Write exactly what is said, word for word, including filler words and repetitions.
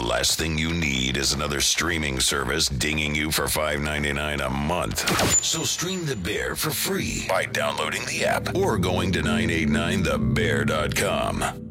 last thing you need is another streaming service dinging you for five ninety-nine a month. So stream The Bear for free by downloading the app or going to nine eighty-nine the bear dot com.